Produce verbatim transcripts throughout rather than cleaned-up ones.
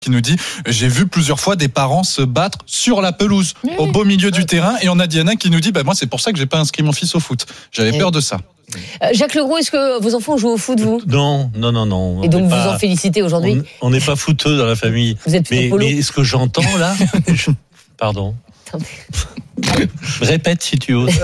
qui nous dit « J'ai vu plusieurs fois des parents se battre sur la pelouse, oui. au beau milieu du terrain. » Et on a Diana qui nous dit bah, « Moi, c'est pour ça que j'ai pas inscrit mon fils au foot. J'avais oui. peur de ça. » Euh, Jacques Legros, est-ce que vos enfants jouent au foot, vous ? Non, non, non, non. Et donc, vous pas, en félicitez aujourd'hui ? On n'est pas footeux dans la famille. Vous êtes mais, polo. mais ce que j'entends là... je, pardon. Répète si tu oses.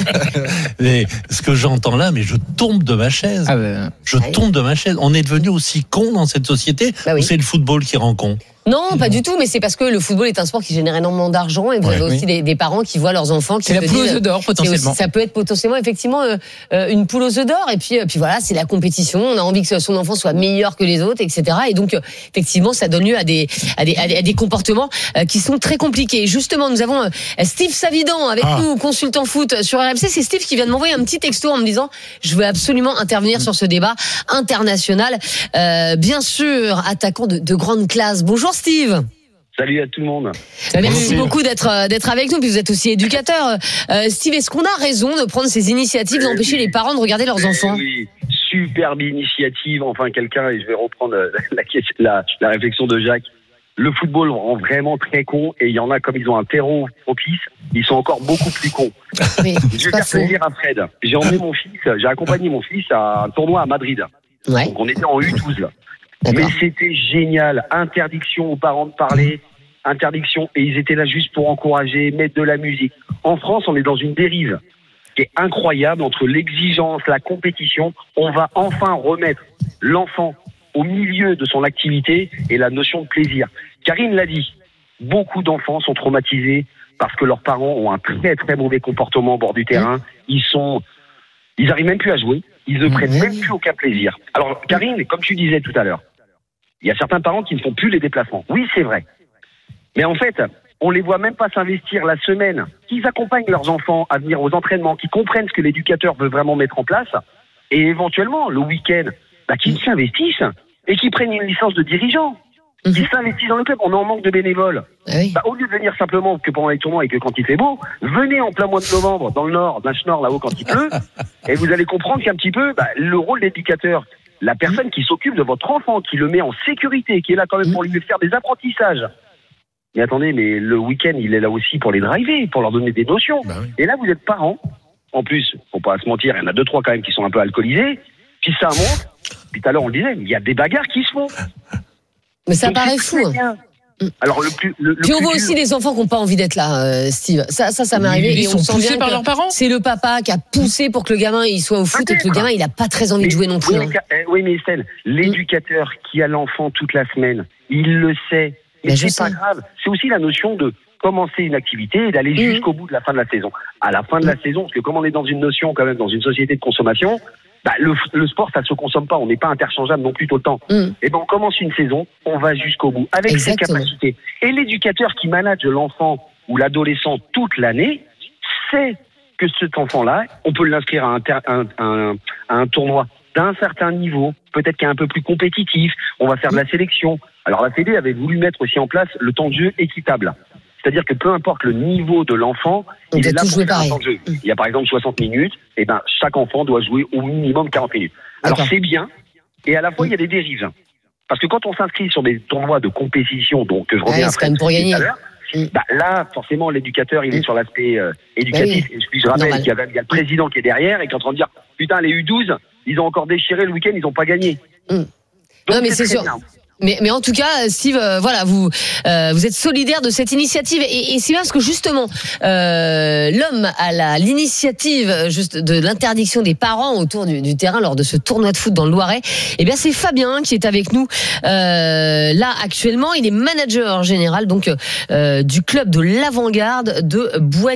Mais ce que j'entends là, mais je tombe de ma chaise. Ah ben... Je ah oui. tombe de ma chaise. On est devenu aussi con dans cette société bah oui. où c'est le football qui rend con. Non, pas du tout, mais c'est parce que le football est un sport qui génère énormément d'argent et vous ouais, avez aussi oui. des, des parents qui voient leurs enfants qui c'est la poule aux œufs d'or potentiellement. Aussi, ça peut être potentiellement effectivement euh, une poule aux œufs d'or et puis, euh, puis voilà, c'est la compétition. On a envie que son enfant soit meilleur que les autres, et cetera. Et donc euh, effectivement, ça donne lieu à des à des, à des, à des comportements euh, qui sont très compliqués. Justement, nous avons euh, Steve Savidan avec ah. nous, consultant foot sur R M C. C'est Steve qui vient de m'envoyer un petit texto en me disant je veux absolument intervenir mmh. sur ce débat international. Euh, bien sûr, attaquant de, de grande classe. Bonjour Steve. Salut à tout le monde. Merci Bonjour. beaucoup d'être d'être avec nous. Puis vous êtes aussi éducateur. Euh, Steve, est-ce qu'on a raison de prendre ces initiatives, d'empêcher oui. les parents de regarder leurs enfants ? Oui, superbe initiative. Enfin, quelqu'un, et je vais reprendre la, la, la réflexion de Jacques. Le football rend vraiment très con, et il y en a comme ils ont un terreau propice, ils sont encore beaucoup plus cons. Oui, je vais faire plaisir à Fred. J'ai emmené mon fils, j'ai accompagné mon fils à un tournoi à Madrid. Ouais. Donc on était en U douze là. D'accord. Mais c'était génial. Interdiction aux parents de parler. Interdiction. Et ils étaient là juste pour encourager, mettre de la musique. En France, on est dans une dérive qui est incroyable entre l'exigence, la compétition. On va enfin remettre l'enfant au milieu de son activité et la notion de plaisir. Karine l'a dit. Beaucoup d'enfants sont traumatisés parce que leurs parents ont un très très mauvais comportement au bord du terrain. Ils sont, ils n'arrivent même plus à jouer. Ils ne prennent même plus aucun plaisir. Alors, Karine, comme tu disais tout à l'heure, il y a certains parents qui ne font plus les déplacements. Oui, c'est vrai. Mais en fait, on les voit même pas s'investir la semaine, qu'ils accompagnent leurs enfants à venir aux entraînements, qu'ils comprennent ce que l'éducateur veut vraiment mettre en place, et éventuellement, le week-end, bah, qu'ils s'investissent et qu'ils prennent une licence de dirigeant, mmh. qu'ils s'investissent dans le club. On est en manque de bénévoles. Oui. Bah, au lieu de venir simplement que pendant les tournois et que quand il fait beau, venez en plein mois de novembre, dans le nord, d'un schnorr là-haut quand il pleut, et vous allez comprendre qu'un petit peu, bah, le rôle d'éducateur, la personne qui s'occupe de votre enfant, qui le met en sécurité, qui est là quand même pour lui faire des apprentissages. Mais attendez, mais le week-end, il est là aussi pour les driver, pour leur donner des notions. Bah oui. Et là, vous êtes parents. En plus, faut pas se mentir, il y en a deux, trois quand même qui sont un peu alcoolisés. Puis ça monte. Puis tout à l'heure, on le disait, il y a des bagarres qui se font. Mais ça Donc, paraît fou. Hein. Alors, le plus, le, le Puis on plus voit dur... aussi des enfants qui n'ont pas envie d'être là, euh, Steve. Ça, ça, ça m'est arrivé. Ils et sont on sent poussés bien par leurs parents. C'est le papa qui a poussé pour que le gamin il soit au foot Peut-être. et que le gamin il a pas très envie mais, de jouer non plus. Oui, hein. mais, oui, mais Estelle, l'éducateur mmh. qui a l'enfant toute la semaine, il le sait. Et c'est pas grave. C'est aussi la notion de commencer une activité et d'aller mmh. jusqu'au bout de la fin de la saison. À la fin de mmh. la saison, parce que comme on est dans une notion, quand même, dans une société de consommation, bah, le, le sport, ça se consomme pas. On n'est pas interchangeable non plus tout le temps. Mmh. Et ben, on commence une saison, on va jusqu'au bout, avec Exactement. ses capacités. Et l'éducateur qui manage l'enfant ou l'adolescent toute l'année sait que cet enfant-là, on peut l'inscrire à un, ter- un, un, à un tournoi d'un certain niveau, peut-être qu'il est un peu plus compétitif, on va faire de la sélection. Alors la Fédé avait voulu mettre aussi en place le temps de jeu équitable. C'est-à-dire que peu importe le niveau de l'enfant, on il est là pour faire pareil. un temps de jeu. Il y a par exemple soixante minutes, et ben chaque enfant doit jouer au minimum quarante minutes. Alors D'accord. c'est bien, et à la fois il y a des dérives. Parce que quand on s'inscrit sur des tournois de compétition, donc que je reviens ouais, après pour gagner. tout à l'heure, mm. bah, là forcément l'éducateur il est mm. sur l'aspect euh, éducatif. Bah oui. Et puis je rappelle qu'il y, a, il y a le président qui est derrière et qui est en train de dire putain les U douze, ils ont encore déchiré le week-end, ils n'ont pas gagné. Mm. Donc, non mais c'est, c'est sûr. Bien. Mais, mais en tout cas, Steve, euh, voilà, vous, euh, vous êtes solidaire de cette initiative et, et c'est bien parce que justement, euh, l'homme à la l'initiative juste de l'interdiction des parents autour du, du terrain lors de ce tournoi de foot dans le Loiret. Eh bien, c'est Fabien qui est avec nous euh, là actuellement. Il est manager général donc euh, du club de l'Avant-Garde de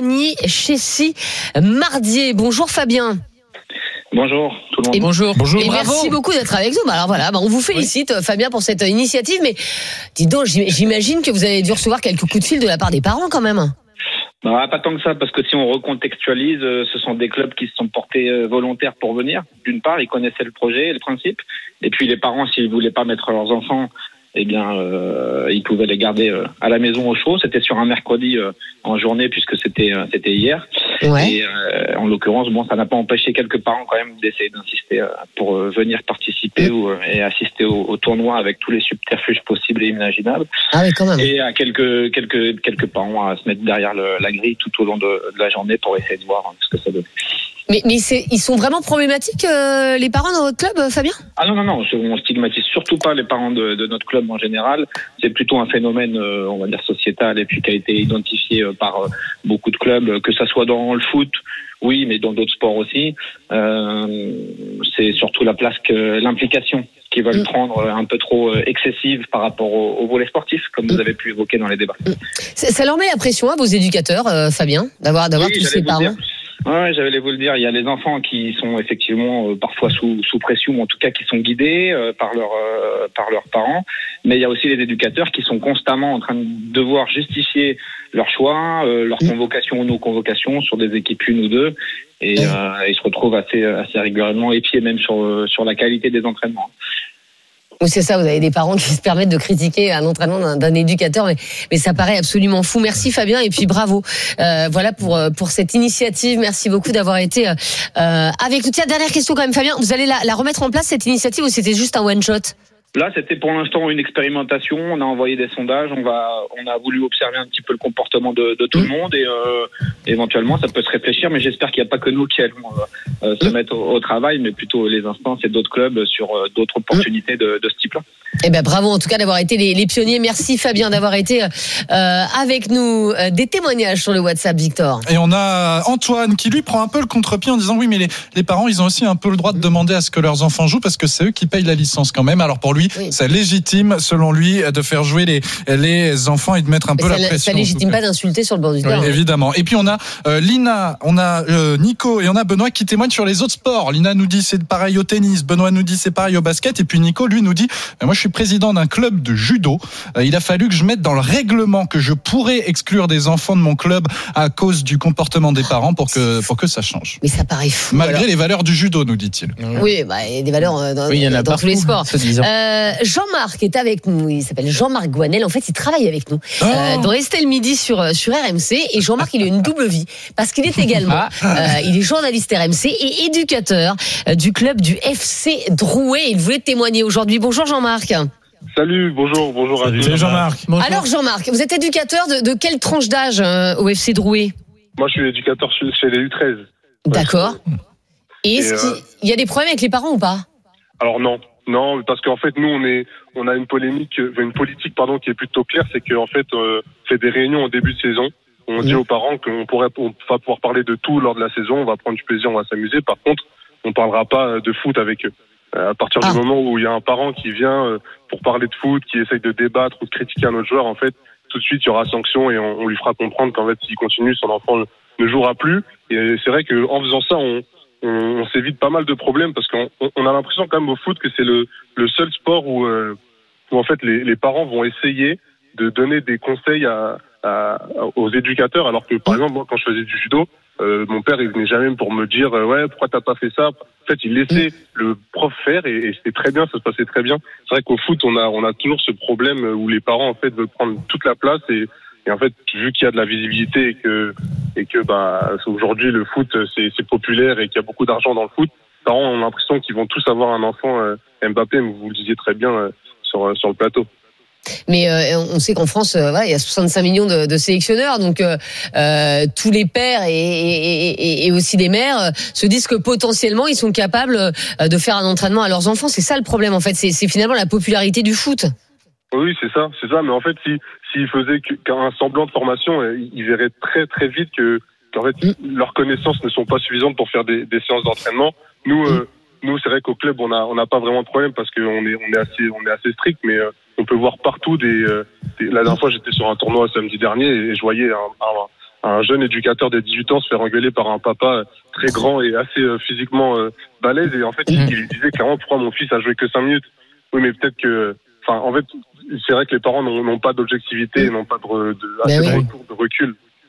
Boigny-Chessy-Mardier. Bonjour Fabien. Bonjour tout le monde. Et, bonjour, bonjour. Et bravo. Merci beaucoup d'être avec nous. Bah alors voilà, bah on vous félicite oui. Fabien pour cette initiative. Mais dis donc, j'imagine que vous avez dû recevoir quelques coups de fil de la part des parents quand même. Bah, pas tant que ça, parce que si on recontextualise, ce sont des clubs qui se sont portés volontaires pour venir. D'une part, ils connaissaient le projet et le principe. Et puis les parents, s'ils voulaient pas mettre leurs enfants eh bien, euh, ils pouvaient les garder euh, à la maison au chaud. C'était sur un mercredi euh, en journée puisque c'était euh, c'était hier. Ouais. Et euh, en l'occurrence, bon, ça n'a pas empêché quelques parents quand même d'essayer d'insister euh, pour euh, venir participer ou, euh, et assister au, au tournoi avec tous les subterfuges possibles et imaginables. Ah oui, quand même. Et à quelques quelques quelques parents à se mettre derrière le, la grille tout au long de, de la journée pour essayer de voir hein, ce que ça donne. Mais, mais c'est, ils sont vraiment problématiques, euh, les parents dans votre club, euh, Fabien ? Ah non, non, non, on stigmatise surtout pas les parents de, de notre club en général. C'est plutôt un phénomène, euh, on va dire, sociétal et puis qui a été identifié euh, par euh, beaucoup de clubs, que ça soit dans le foot, oui, mais dans d'autres sports aussi. Euh, c'est surtout la place que l'implication qui veulent mmh. prendre un peu trop excessive par rapport au, au volet sportif, comme vous avez pu évoquer dans les débats. Mmh. Ça, ça leur met la pression à vos éducateurs, euh, Fabien, d'avoir, d'avoir oui, tous ces parents ? Ouais, j'allais vous le dire. Il y a les enfants qui sont effectivement euh, parfois sous sous pression, ou en tout cas qui sont guidés euh, par leurs euh, par leurs parents. Mais il y a aussi les éducateurs qui sont constamment en train de devoir justifier leur choix, euh, leur convocation ou non convocation sur des équipes une ou deux, et euh, ils se retrouvent assez assez régulièrement épiés même sur sur la qualité des entraînements. Oui, c'est ça, vous avez des parents qui se permettent de critiquer un entraînement d'un, d'un éducateur, mais, mais ça paraît absolument fou. Merci Fabien, et puis bravo. Euh, voilà pour, pour cette initiative. Merci beaucoup d'avoir été euh, avec nous. Tiens, dernière question quand même, Fabien. Vous allez la, la remettre en place, cette initiative, ou c'était juste un one-shot ? Là, c'était pour l'instant une expérimentation. On a envoyé des sondages. On va, on a voulu observer un petit peu le comportement de, de tout le monde et euh, éventuellement, ça peut se réfléchir. Mais j'espère qu'il n'y a pas que nous qui allons euh, se mettre au, au travail, mais plutôt les instances et d'autres clubs sur euh, d'autres opportunités de, de ce type-là. Eh ben bravo en tout cas d'avoir été les, les pionniers. Merci Fabien d'avoir été euh, avec nous. Euh, des témoignages sur le WhatsApp, Victor. Et on a Antoine qui lui prend un peu le contre-pied en disant oui, mais les, les parents ils ont aussi un peu le droit de demander à ce que leurs enfants jouent parce que c'est eux qui payent la licence quand même. Alors pour lui, oui. c'est légitime selon lui de faire jouer les les enfants et de mettre un mais peu ça, la pression. Ça légitime pas d'insulter sur le bord du terrain. Oui, évidemment. Et puis on a euh, Lina, on a euh, Nico et on a Benoît qui témoignent sur les autres sports. Lina nous dit c'est pareil au tennis, Benoît nous dit c'est pareil au basket et puis Nico lui nous dit moi je suis président d'un club de judo. Euh, il a fallu que je mette dans le règlement que je pourrais exclure des enfants de mon club à cause du comportement des parents pour que pour que ça change. Mais ça paraît fou. Malgré alors. les valeurs du judo, nous dit-il. Oui, bah, il y a des valeurs euh, dans, oui, il y en a dans tous les sports. Euh, Jean-Marc est avec nous. Il s'appelle Jean-Marc Gouanel. En fait, il travaille avec nous oh. euh, dans Estelle Midi sur sur R M C. Et Jean-Marc, il a une double vie parce qu'il est également, euh, il est journaliste R M C et éducateur euh, du club du F C Drouet. Il voulait témoigner aujourd'hui. Bonjour Jean-Marc. Salut, bonjour, bonjour Salut, à tous. Salut Jean-Marc. Bonjour. Alors Jean-Marc, vous êtes éducateur de, de quelle tranche d'âge euh, au F C Drouet ? Moi, je suis éducateur chez les U treize. D'accord. Et est-ce qu'il euh... y a des problèmes avec les parents ou pas ? Alors non, non, parce qu'en fait, nous, on est, on a une polémique, une politique, pardon, qui est plutôt claire, c'est qu'en fait, euh, fait des réunions au début de saison. On mmh. dit aux parents qu'on pourrait, on va pouvoir parler de tout lors de la saison. On va prendre du plaisir, on va s'amuser. Par contre, on parlera pas de foot avec eux. À partir ah. du moment où il y a un parent qui vient pour parler de foot, qui essaye de débattre ou de critiquer un autre joueur, en fait, tout de suite, il y aura sanction et on, on lui fera comprendre qu'en fait, s'il continue, son enfant ne jouera plus. Et c'est vrai qu'en faisant ça, on, on, on s'évite pas mal de problèmes parce qu'on on a l'impression quand même au foot que c'est le, le seul sport où, euh, où en fait, les, les parents vont essayer de donner des conseils à, à, aux éducateurs, alors que, par exemple, moi, quand je faisais du judo, Euh, mon père, il venait jamais pour me dire euh, ouais, pourquoi t'as pas fait ça. En fait, il laissait mmh. le prof faire et, et c'était très bien, ça se passait très bien. C'est vrai qu'au foot, on a on a toujours ce problème où les parents en fait veulent prendre toute la place et, et en fait, vu qu'il y a de la visibilité et que et que bah aujourd'hui le foot c'est c'est populaire et qu'il y a beaucoup d'argent dans le foot, les parents ont l'impression qu'ils vont tous avoir un enfant euh, Mbappé, mais vous le disiez très bien euh, sur sur le plateau. Mais euh, on sait qu'en France, euh, ouais, il y a soixante-cinq millions de, de sélectionneurs, donc euh, euh, tous les pères et, et, et, et aussi les mères euh, se disent que potentiellement ils sont capables euh, de faire un entraînement à leurs enfants. C'est ça le problème en fait, c'est, c'est finalement la popularité du foot. Oui, c'est ça, c'est ça. Mais en fait, si s'ils faisaient qu'un semblant de formation, ils verraient très très vite que qu'en fait mmh. leurs connaissances ne sont pas suffisantes pour faire des, des séances d'entraînement. Nous, mmh. euh, nous, c'est vrai qu'au club, on a on n'a pas vraiment de problème parce qu'on est on est assez on est assez strict, mais euh, on peut voir partout des, euh, des. La dernière fois, j'étais sur un tournoi samedi dernier et je voyais un, un, un jeune éducateur de dix-huit ans se faire engueuler par un papa très grand et assez euh, physiquement euh, balèze. Et en fait, il, il disait clairement pourquoi mon fils a joué que cinq minutes. Oui, mais peut-être que. Enfin, en fait, c'est vrai que les parents n'ont, n'ont pas d'objectivité et n'ont pas de, de, assez ben oui. de retour, de recul.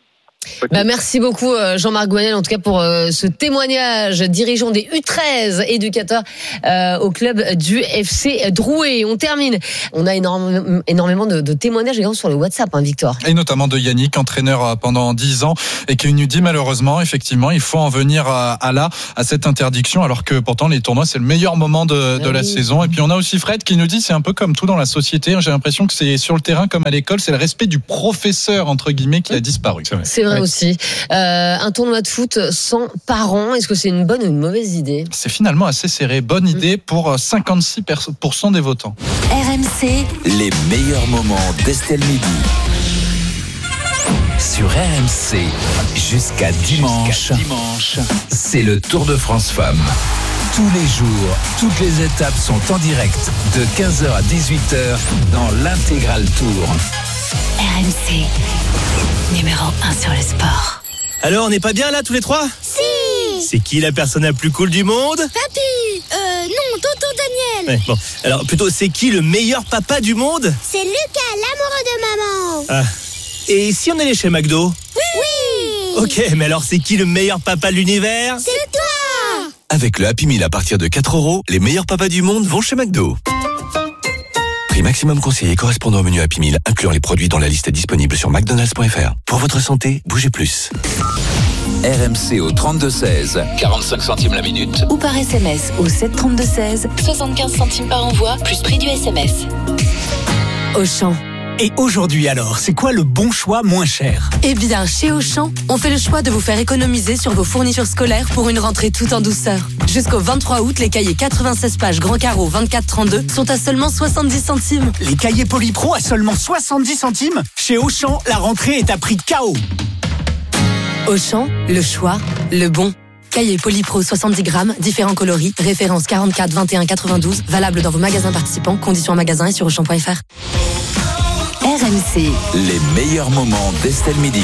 Bah, merci beaucoup Jean-Marc Goinel en tout cas pour euh, ce témoignage, dirigeant des U treize, éducateur euh, au club du F C Drouet. On termine, on a énorme, énormément de, de témoignages sur le WhatsApp, hein, Victor. Et notamment de Yannick, entraîneur pendant dix ans et qui nous dit malheureusement effectivement il faut en venir à, à là, à cette interdiction, alors que pourtant les tournois c'est le meilleur moment de, de la oui. saison. Et puis on a aussi Fred qui nous dit c'est un peu comme tout dans la société, j'ai l'impression que c'est sur le terrain comme à l'école, c'est le respect du professeur entre guillemets qui a disparu. C'est vrai, c'est vrai. Aussi. Euh, un tournoi de foot sans parents, est-ce que c'est une bonne ou une mauvaise idée ? C'est finalement assez serré. Bonne idée pour cinquante-six pour cent des votants. R M C, les meilleurs moments d'Estelle Midi. Sur R M C, jusqu'à dimanche, jusqu'à dimanche, c'est le Tour de France Femmes. Tous les jours, toutes les étapes sont en direct de quinze heures à dix-huit heures dans l'Intégral Tour. R M C, numéro un sur le sport. Alors, on n'est pas bien là tous les trois ? Si. C'est qui la personne la plus cool du monde ? Papy. Euh, non, tonton Daniel. Ouais, bon, alors plutôt, c'est qui le meilleur papa du monde ? C'est Lucas, l'amoureux de maman. Ah. Et si on allait chez McDo ? Oui. Oui. Ok, mais alors c'est qui le meilleur papa de l'univers ? C'est toi. Avec le Happy Meal à partir de quatre euros, les meilleurs papas du monde vont chez McDo. Prix maximum conseillé correspondant au menu Happy Meal, incluant les produits dans la liste disponible sur mcdonalds point f r. Pour votre santé, bougez plus. R M C au trente-deux seize, quarante-cinq centimes la minute. Ou par S M S au sept trente-deux seize, soixante-quinze centimes par envoi, plus prix du S M S. Auchan. Et aujourd'hui alors, c'est quoi le bon choix moins cher ? Eh bien, chez Auchan, on fait le choix de vous faire économiser sur vos fournitures scolaires pour une rentrée tout en douceur. Jusqu'au vingt-trois août, les cahiers quatre-vingt-seize pages grand carreau vingt-quatre trente-deux sont à seulement soixante-dix centimes. Les cahiers Polypro à seulement soixante-dix centimes ? Chez Auchan, la rentrée est à prix K O. Auchan, le choix, le bon. Cahier Polypro soixante-dix grammes, différents coloris, référence quarante-quatre vingt et un quatre-vingt-douze, valable dans vos magasins participants, conditions en magasin et sur auchan point f r. R M C. Les meilleurs moments d'Estelle Midi.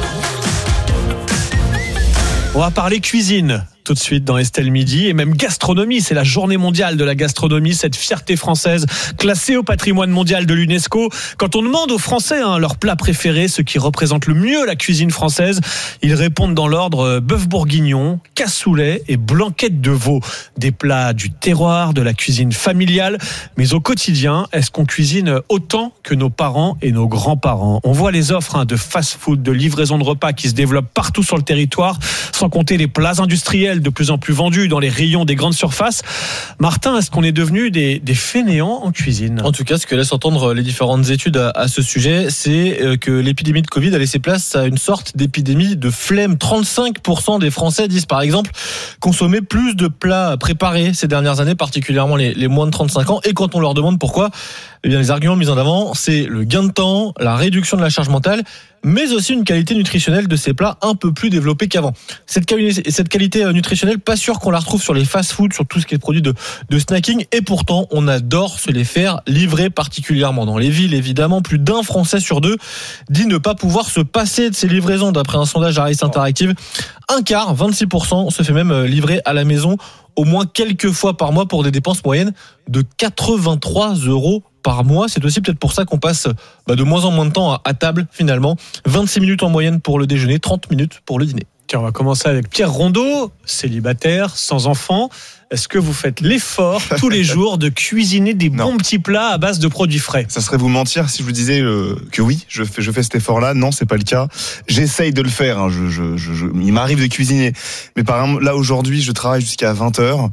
On va parler cuisine tout de suite dans Estelle Midi, et même gastronomie. C'est la journée mondiale de la gastronomie, cette fierté française classée au patrimoine mondial de l'UNESCO. Quand on demande aux Français hein, leur plat préféré, ce qui représente le mieux la cuisine française, ils répondent dans l'ordre bœuf bourguignon, cassoulet et blanquette de veau. Des plats du terroir, de la cuisine familiale. Mais au quotidien, est-ce qu'on cuisine autant que nos parents et nos grands-parents ? On voit les offres hein, de fast-food, de livraison de repas qui se développent partout sur le territoire, sans compter les plats industriels de plus en plus vendus dans les rayons des grandes surfaces. Martin, est-ce qu'on est devenu des, des fainéants en cuisine ? En tout cas, ce que laissent entendre les différentes études à, à ce sujet, c'est que l'épidémie de Covid a laissé place à une sorte d'épidémie de flemme. trente-cinq pour cent des Français disent par exemple consommer plus de plats préparés ces dernières années, particulièrement les, les moins de trente-cinq ans. Et quand on leur demande pourquoi, eh bien, les arguments mis en avant, c'est le gain de temps, la réduction de la charge mentale, mais aussi une qualité nutritionnelle de ces plats un peu plus développée qu'avant. Cette qualité, cette qualité nutritionnelle, pas sûr qu'on la retrouve sur les fast-foods, sur tout ce qui est produit de, de snacking, et pourtant on adore se les faire livrer, particulièrement dans les villes. Évidemment, plus d'un Français sur deux dit ne pas pouvoir se passer de ces livraisons, d'après un sondage Harris Interactive. Un quart, vingt-six pour cent, se fait même livrer à la maison au moins quelques fois par mois pour des dépenses moyennes de quatre-vingt-trois euros par mois. C'est aussi peut-être pour ça qu'on passe bah, de moins en moins de temps à, à table finalement. vingt-six minutes en moyenne pour le déjeuner, trente minutes pour le dîner. Tiens, on va commencer avec Pierre Rondeau, célibataire, sans enfant. Est-ce que vous faites l'effort tous les jours de cuisiner des non. bons petits plats à base de produits frais ? Ça serait vous mentir si je vous disais euh, que oui, je fais, je fais cet effort-là. Non, c'est pas le cas. J'essaye de le faire. Hein. Je, je, je, je, il m'arrive de cuisiner. Mais par exemple, là aujourd'hui, je travaille jusqu'à vingt heures.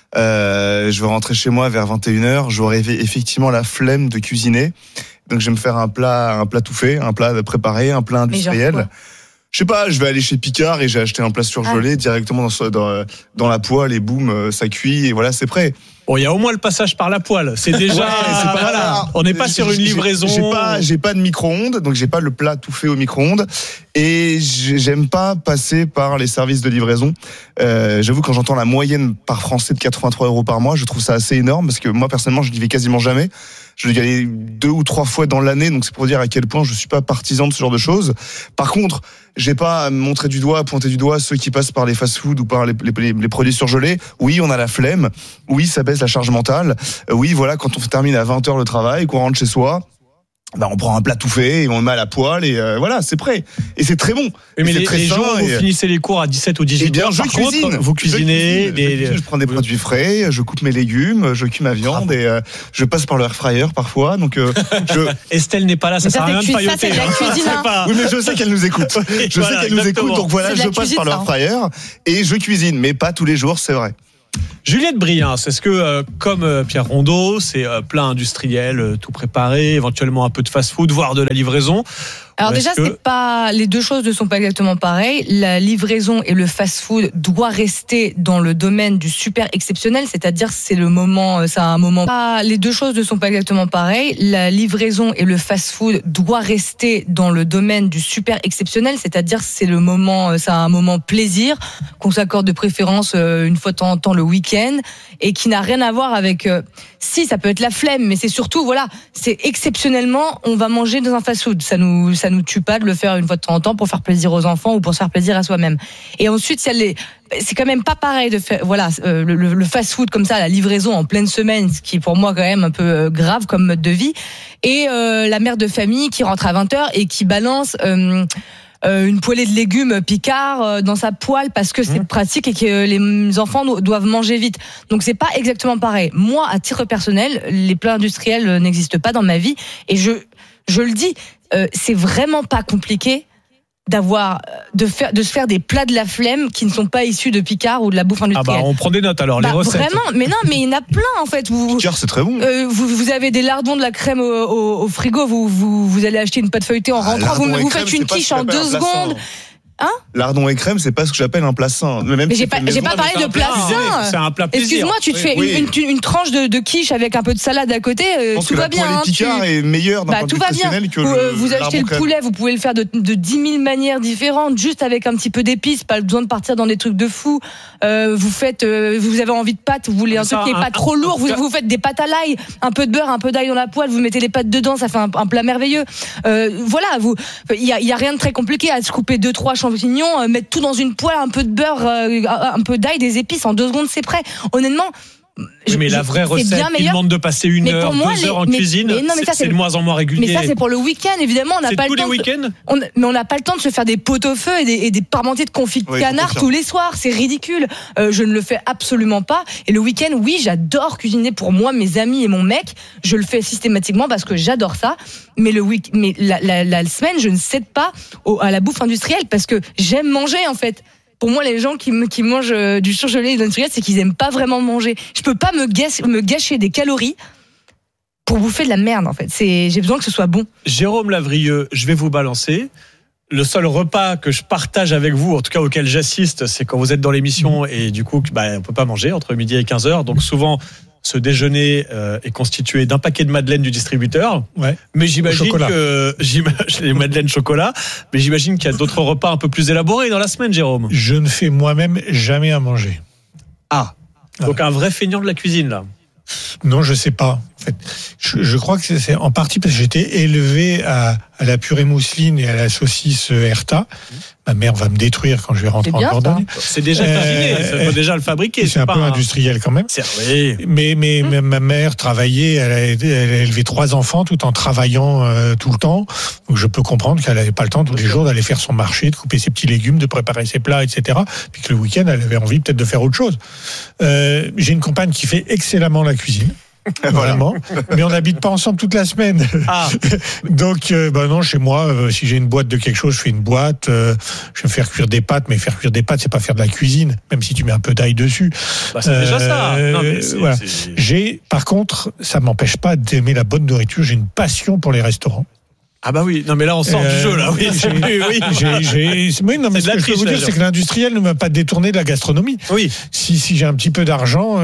Euh, je vais rentrer chez moi vers vingt et une heures. J'aurai effectivement la flemme de cuisiner. Donc je vais me faire un plat, un plat tout fait, un plat préparé, un plat industriel. Je sais pas, je vais aller chez Picard et j'ai acheté un plat surgelé ah. directement dans, dans, dans la poêle et boum, ça cuit et voilà, c'est prêt. Bon, il y a au moins le passage par la poêle. C'est déjà, ouais, c'est pas, voilà. On n'est pas sur une livraison. J'ai, j'ai pas, j'ai pas de micro-ondes, donc j'ai pas le plat tout fait au micro-ondes. Et j'aime pas passer par les services de livraison. Euh, j'avoue, quand j'entends la moyenne par Français de quatre-vingt-trois euros par mois, je trouve ça assez énorme parce que moi, personnellement, je n'y vais quasiment jamais. Je vais y aller deux ou trois fois dans l'année, donc c'est pour dire à quel point je suis pas partisan de ce genre de choses. Par contre, j'ai pas à montrer du doigt, à pointer du doigt ceux qui passent par les fast-food ou par les, les, les produits surgelés. Oui, on a la flemme. Oui, ça baisse la charge mentale. Oui, voilà, quand on termine à vingt heures le travail, qu'on rentre chez soi, Bah, on prend un plat tout fait et on le met à la poêle et euh, voilà, c'est prêt. Et c'est très bon. Oui, mais et c'est les, très les sain jours où et... vous finissez les cours à dix-sept ou dix-huit Eh bien, heures, je par cuisine. contre, vous cuisinez. Je, cuisine, des... je, cuisine, je prends des produits frais, je coupe mes légumes, je cuis ma viande et euh, je passe par le air fryer parfois. Donc, euh, je... Estelle n'est pas là, ça, ça sert à rien de pailloter. Ça, c'est de la cuisine. Hein. Pas... Oui, mais je sais qu'elle nous écoute. Je voilà, sais qu'elle exactement. nous écoute, donc voilà, je passe cuisine, par le air fryer et je cuisine, mais pas tous les jours, c'est vrai. Juliette Briens, est-ce que, euh, comme euh, Pierre Rondeau, c'est euh, plat industriel, euh, tout préparé, éventuellement un peu de fast-food, voire de la livraison? Alors déjà, que... c'est pas, les deux choses ne sont pas exactement pareilles. La livraison et le fast-food doit rester dans le domaine du super exceptionnel, c'est-à-dire c'est le moment, c'est un moment. Ah, les deux choses ne sont pas exactement pareilles. La livraison et le fast-food doit rester dans le domaine du super exceptionnel, c'est-à-dire c'est le moment, c'est un moment plaisir qu'on s'accorde de préférence une fois de temps en temps le week-end et qui n'a rien à voir avec. Euh, si, ça peut être la flemme, mais c'est surtout voilà, c'est exceptionnellement, on va manger dans un fast-food. Ça nous ça nous tue pas de le faire une fois de temps en temps pour faire plaisir aux enfants ou pour se faire plaisir à soi-même. Et ensuite, il y a les, c'est quand même pas pareil de faire, voilà, euh, le, le fast-food comme ça, la livraison en pleine semaine, ce qui est pour moi quand même un peu euh, grave comme mode de vie. Et euh, la mère de famille qui rentre à vingt heures et qui balance euh, euh, une poêlée de légumes Picard euh, dans sa poêle parce que c'est mmh. pratique et que les enfants doivent manger vite. Donc c'est pas exactement pareil. Moi, à titre personnel, les plats industriels n'existent pas dans ma vie et je je le dis. Euh, c'est vraiment pas compliqué d'avoir de faire de se faire des plats de la flemme qui ne sont pas issus de Picard ou de la bouffe industrielle. Ah bah on prend des notes alors bah, les recettes. Vraiment, mais non, mais il y en a plein en fait. Vous, Picard c'est très bon. Euh, vous, vous avez des lardons, de la crème au, au, au frigo. Vous, vous vous allez acheter une pâte feuilletée en ah, rentrant. Vous, vous crème, faites une quiche en deux secondes. Hein? Lardon et crème, c'est pas ce que j'appelle un plat sain. Même mais si j'ai pas, j'ai pas parlé de plat sain. C'est un plat plaisir. Excuse-moi, tu te fais oui. une, une, une tranche de, de quiche avec un peu de salade à côté, euh, tout va bien. Le Picard tu... est meilleur d'un bah, point tout de va vue nutritionnel que vous, le vous achetez le poulet, vous pouvez le faire de, de dix mille manières différentes, juste avec un petit peu d'épices, pas besoin de partir dans des trucs de fou. Euh, vous faites, euh, vous avez envie de pâtes, vous voulez un truc qui est pas trop lourd, vous, vous faites des pâtes à l'ail, un peu de beurre, un peu d'ail dans la poêle, vous mettez les pâtes dedans, ça fait un, un plat merveilleux. Euh, voilà, vous, il y a, y a rien de très compliqué à se couper deux trois champignons, euh, mettre tout dans une poêle, un peu de beurre, euh, un peu d'ail, des épices, en deux secondes c'est prêt. Honnêtement. Oui, mais la vraie recette, il demande de passer une heure, deux les, heures en mais, cuisine. Mais non, mais ça, c'est, c'est de moins en moins régulier. Mais ça, c'est pour le week-end, évidemment. On n'a pas tous le temps. Les week-ends on, mais on n'a pas le temps de se faire des pot-au-feu et des, et des parmentiers de confit de oui, canard tous les soirs. C'est ridicule. Euh, je ne le fais absolument pas. Et le week-end, oui, j'adore cuisiner pour moi, mes amis et mon mec. Je le fais systématiquement parce que j'adore ça. Mais le week, mais la, la, la semaine, je ne cède pas au, à la bouffe industrielle parce que j'aime manger, en fait. Pour moi, les gens qui, qui mangent du surgelé et de l'industriel, c'est qu'ils aiment pas vraiment manger. Je peux pas me gâcher, me gâcher des calories pour bouffer de la merde, en fait. C'est, j'ai besoin que ce soit bon. Jérôme Lavrieux, je vais vous balancer. Le seul repas que je partage avec vous, en tout cas auquel j'assiste, c'est quand vous êtes dans l'émission et du coup, bah, on peut pas manger entre midi et quinze heures. Donc souvent, ce déjeuner euh, est constitué d'un paquet de madeleines du distributeur. Ouais. Mais j'imagine que j'imagine les madeleines chocolat. Mais j'imagine qu'il y a d'autres repas un peu plus élaborés dans la semaine, Jérôme. Je ne fais moi-même jamais à manger. Ah. Donc ah. un vrai feignant de la cuisine là. Non, je sais pas. En fait, je, je crois que c'est, c'est en partie parce que j'étais élevé à, à la purée mousseline et à la saucisse Herta. Ma mère va me détruire quand je vais rentrer bien, en Dordogne. C'est déjà cuisiné, il faut déjà le fabriquer. C'est, c'est un peu un... industriel quand même. C'est vrai. Mais, mais mmh. ma mère travaillait, elle a, elle a élevé trois enfants tout en travaillant euh, tout le temps. Donc je peux comprendre qu'elle n'avait pas le temps tous les jours d'aller faire son marché, de couper ses petits légumes, de préparer ses plats, et cetera. Puis que le week-end, elle avait envie peut-être de faire autre chose. Euh, j'ai une compagne qui fait excellemment la cuisine. Vraiment, mais on n'habite pas ensemble toute la semaine. Ah. Donc, euh, bah non, chez moi, euh, si j'ai une boîte de quelque chose, je fais une boîte. Euh, je vais faire cuire des pâtes, mais faire cuire des pâtes, c'est pas faire de la cuisine, même si tu mets un peu d'ail dessus. Bah, c'est euh, déjà ça. Non, mais c'est, voilà. c'est... J'ai, par contre, ça m'empêche pas d'aimer la bonne nourriture. J'ai une passion pour les restaurants. Ah bah oui, non mais là on sort euh, du jeu là. Oui, j'ai, oui. j'ai, j'ai, oui, non mais ce que je peux vous dire, c'est que l'industriel ne m'a pas détourné de la gastronomie. Oui. Si si j'ai un petit peu d'argent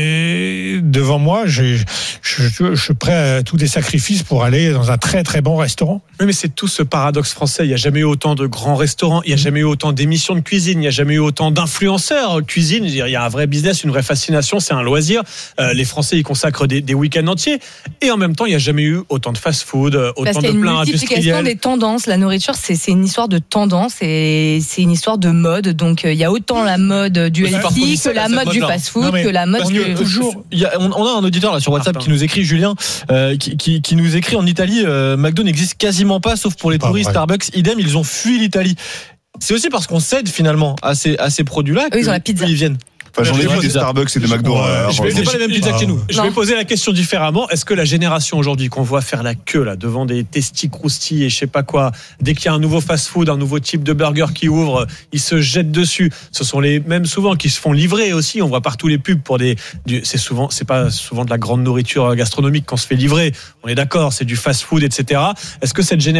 euh, devant moi, je, je, je, je suis prêt à tous des sacrifices pour aller dans un très très bon restaurant. Oui, mais c'est tout ce paradoxe français. Il n'y a jamais eu autant de grands restaurants, il n'y a jamais eu autant d'émissions de cuisine, il n'y a jamais eu autant d'influenceurs cuisine. Il y a un vrai business, une vraie fascination, c'est un loisir. Euh, les Français y consacrent des, des week-ends entiers. Et en même temps, il n'y a jamais eu autant de fast-food, autant de plats multiplication des tendances. La nourriture, c'est, c'est une histoire de tendance et c'est une histoire de mode. Donc, il y a autant la mode du healthy que la mode du fast-food, que la mode du... toujours. Il y a, on, on a un auditeur là sur WhatsApp ah, qui nous écrit, Julien, euh, qui, qui, qui nous écrit en Italie, euh, McDo n'existe quasiment pas, sauf pour les pas touristes. Vrai. Starbucks, idem, ils ont fui l'Italie. C'est aussi parce qu'on cède finalement à ces, à ces produits-là Eux, ils ont la pizza. Ils viennent. Enfin, j'en ai vu des Starbucks et des McDo. Euh, je vais, c'est pas les mêmes pizzas que nous. Je vais poser la question différemment. Est-ce que la génération aujourd'hui qu'on voit faire la queue là devant des Testi Crousti et je sais pas quoi, dès qu'il y a un nouveau fast-food, un nouveau type de burger qui ouvre, ils se jettent dessus. Ce sont les mêmes souvent qui se font livrer aussi. On voit partout les pubs pour des. Du, c'est souvent, c'est pas souvent de la grande nourriture gastronomique qu'on se fait livrer. On est d'accord, c'est du fast-food, et cetera. Est-ce que cette génération